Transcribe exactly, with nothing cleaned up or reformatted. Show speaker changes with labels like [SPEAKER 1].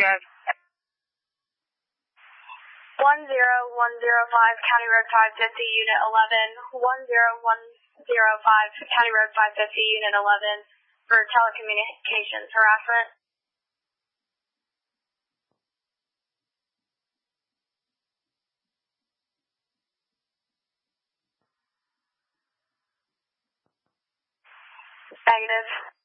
[SPEAKER 1] Negative.
[SPEAKER 2] one zero one zero five, County Road five fifty, Unit eleven. one zero one zero five, County Road five fifty, Unit eleven, for telecommunications harassment. Negative.